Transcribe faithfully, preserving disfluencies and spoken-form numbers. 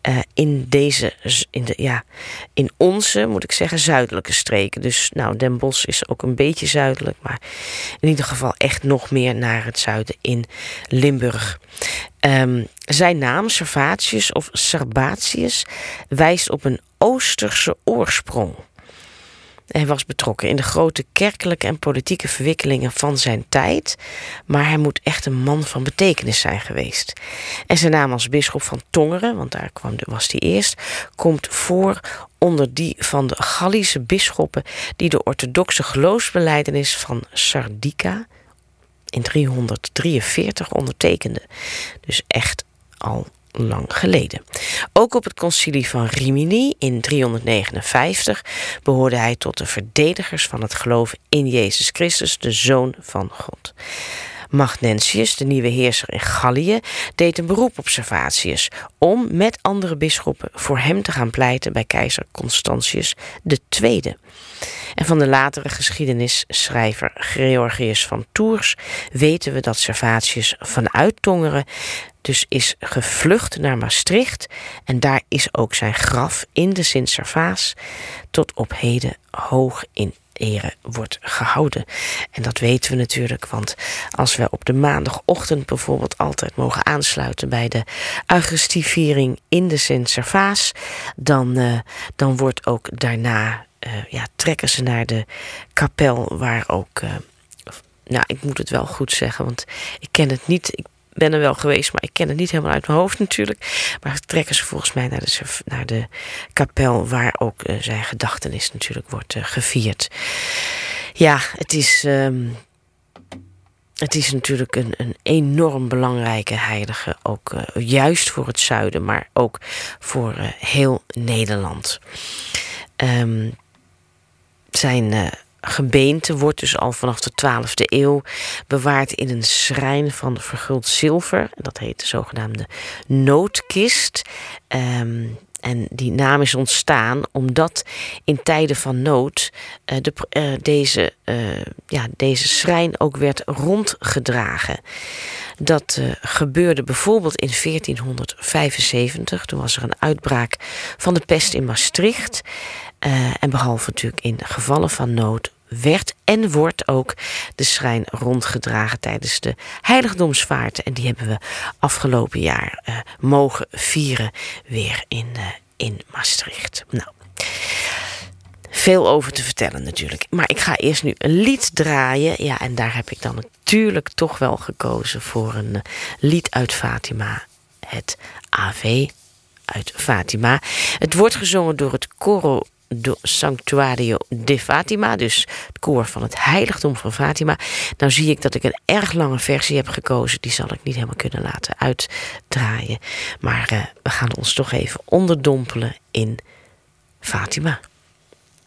uh, in deze, in de, ja, in onze, moet ik zeggen, zuidelijke streken. Dus nou, Den Bosch is ook een beetje zuidelijk, maar in ieder geval echt nog meer naar het zuiden in Limburg. Um, zijn naam, Servatius of Sarbatius, wijst op een Oosterse oorsprong. Hij was betrokken in de grote kerkelijke en politieke verwikkelingen van zijn tijd, maar hij moet echt een man van betekenis zijn geweest. En zijn naam als bisschop van Tongeren, want daar kwam, was hij eerst, komt voor onder die van de Gallische bisschoppen die de orthodoxe geloofsbelijdenis van Sardica in driehonderddrieënveertig ondertekende. Dus echt al lang geleden. Ook op het concilie van Rimini in driehonderdnegenenvijftig behoorde hij tot de verdedigers van het geloof in Jezus Christus, de Zoon van God. Magnentius, de nieuwe heerser in Gallië, deed een beroep op Servatius om met andere bisschoppen voor hem te gaan pleiten bij keizer Constantius de Tweede. En van de latere geschiedenisschrijver Georgius van Tours weten we dat Servatius vanuit Tongeren dus is gevlucht naar Maastricht en daar is ook zijn graf in de Sint-Servaas tot op heden hoog in ere wordt gehouden. En dat weten we natuurlijk, want als we op de maandagochtend bijvoorbeeld altijd mogen aansluiten bij de Eucharistieviering in de Sint-Servaas, dan, uh, dan wordt ook daarna, uh, ja, trekken ze naar de kapel waar ook, uh, nou, ik moet het wel goed zeggen, want ik ken het niet, ik ben er wel geweest, maar ik ken het niet helemaal uit mijn hoofd natuurlijk. Maar trekken ze volgens mij naar de, naar de kapel waar ook uh, zijn gedachtenis natuurlijk wordt uh, gevierd. Ja, het is, um, het is natuurlijk een, een enorm belangrijke heilige, ook uh, juist voor het zuiden, maar ook voor uh, heel Nederland. Um, zijn uh, gebeente wordt dus al vanaf de twaalfde eeuw bewaard in een schrijn van verguld zilver. Dat heet de zogenaamde noodkist. Um, en die naam is ontstaan omdat in tijden van nood uh, de, uh, deze, uh, ja, deze schrijn ook werd rondgedragen. Dat uh, gebeurde bijvoorbeeld in veertienhonderdvijfenzeventig. Toen was er een uitbraak van de pest in Maastricht. Uh, en behalve natuurlijk in gevallen van nood werd en wordt ook de schrijn rondgedragen tijdens de heiligdomsvaart. En die hebben we afgelopen jaar uh, mogen vieren weer in, uh, in Maastricht. Nou, veel over te vertellen natuurlijk. Maar ik ga eerst nu een lied draaien. Ja, en daar heb ik dan natuurlijk toch wel gekozen voor een uh, lied uit Fatima. Het Ave uit Fatima. Het wordt gezongen door het Coro do Sanctuario de Fatima, dus het koor van het heiligdom van Fatima. Nou zie ik dat ik een erg lange versie heb gekozen. Die zal ik niet helemaal kunnen laten uitdraaien. Maar uh, we gaan ons toch even onderdompelen in Fatima.